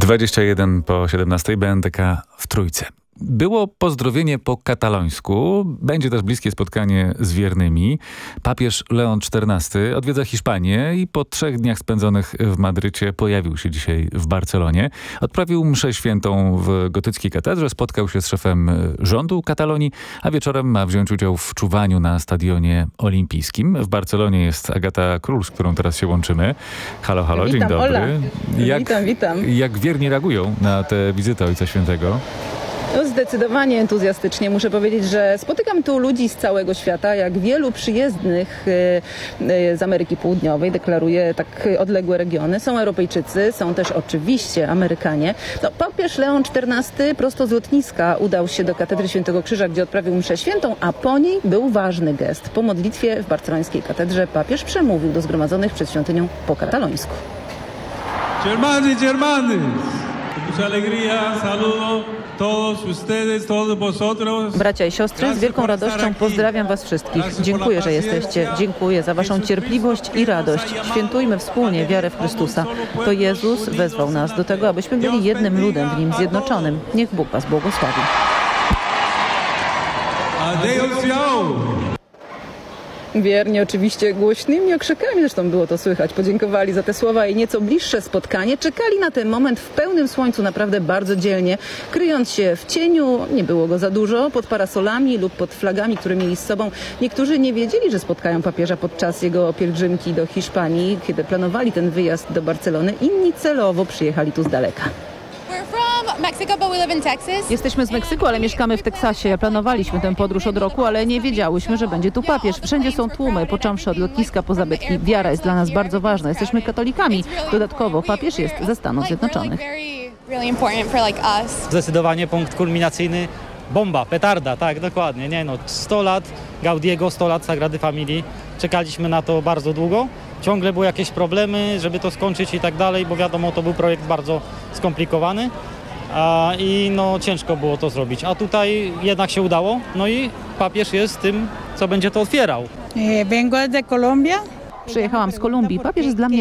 21 po 17 BNTK w Trójce. Było pozdrowienie po katalońsku, będzie też bliskie spotkanie z wiernymi. Papież Leon XIV odwiedza Hiszpanię i po 3 dniach spędzonych w Madrycie pojawił się dzisiaj w Barcelonie. Odprawił mszę świętą w gotyckiej katedrze, spotkał się z szefem rządu Katalonii, a wieczorem ma wziąć udział w czuwaniu na stadionie olimpijskim. W Barcelonie jest Agata Król, z którą teraz się łączymy. Halo, halo, Witam, dzień dobry. Ola. Witam. Jak wierni reagują na tę wizytę Ojca Świętego? No zdecydowanie entuzjastycznie. Muszę powiedzieć, że spotykam tu ludzi z całego świata. Jak wielu przyjezdnych z Ameryki Południowej, deklaruje tak odległe regiony. Są Europejczycy, są też oczywiście Amerykanie. No, papież Leon XIV prosto z lotniska udał się do katedry Świętego Krzyża, gdzie odprawił mszę świętą, a po niej był ważny gest. Po modlitwie w barcelońskiej katedrze papież przemówił do zgromadzonych przed świątynią po katalońsku. Germany, Germany! Mucha alegría, saludo todos ustedes, todos vosotros. Bracia i siostry, z wielką radością pozdrawiam was wszystkich. Dziękuję, że jesteście. Dziękuję za waszą cierpliwość i radość. Świętujmy wspólnie wiarę w Chrystusa. To Jezus wezwał nas do tego, abyśmy byli jednym ludem w Nim zjednoczonym. Niech Bóg was błogosławi. Adeus, ciao! Wierni oczywiście głośnymi okrzykami, zresztą było to słychać, podziękowali za te słowa i nieco bliższe spotkanie. Czekali na ten moment w pełnym słońcu, naprawdę bardzo dzielnie, kryjąc się w cieniu, nie było go za dużo, pod parasolami lub pod flagami, które mieli z sobą. Niektórzy nie wiedzieli, że spotkają papieża podczas jego pielgrzymki do Hiszpanii, kiedy planowali ten wyjazd do Barcelony. Inni celowo przyjechali tu z daleka. Jesteśmy z Meksyku, ale mieszkamy w Teksasie. Planowaliśmy tę podróż od roku, ale nie wiedziałyśmy, że będzie tu papież. Wszędzie są tłumy, począwszy od lotniska po zabytki. Wiara jest dla nas bardzo ważna. Jesteśmy katolikami. Dodatkowo papież jest ze Stanów Zjednoczonych. Zdecydowanie punkt kulminacyjny. Bomba, petarda, tak, dokładnie. 100 lat Gaudiego, 100 lat Sagrady Familii. Czekaliśmy na to bardzo długo. Ciągle były jakieś problemy, żeby to skończyć i tak dalej, bo wiadomo, to był projekt bardzo skomplikowany i ciężko było to zrobić. A tutaj jednak się udało, i papież jest tym, co będzie to otwierał. Vengo de Colombia. Przyjechałam z Kolumbii. Papież jest dla mnie